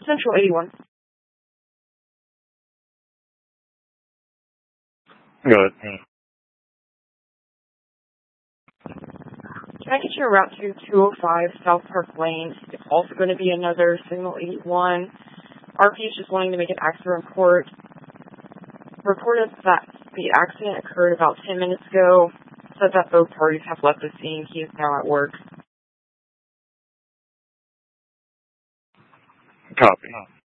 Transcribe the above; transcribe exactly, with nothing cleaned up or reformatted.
Central eighty-one. Go ahead. Can I get you a route to two oh five South Park Lane? It's also going to be another Signal eighty-one. R P is just wanting to make an accident report. Reported that the accident occurred about ten minutes ago. Said that both parties have left the scene. He is now at work. Copy.